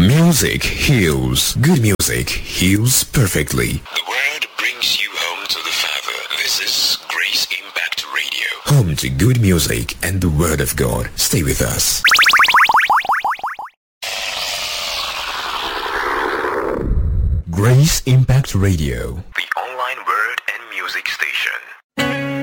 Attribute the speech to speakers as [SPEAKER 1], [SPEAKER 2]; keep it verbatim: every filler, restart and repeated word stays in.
[SPEAKER 1] Music heals. Good music heals perfectly.
[SPEAKER 2] The word brings you home to the Father. This is Grace Impact Radio.
[SPEAKER 1] Home to good music and the Word of God. Stay with us. Grace Impact Radio.
[SPEAKER 2] The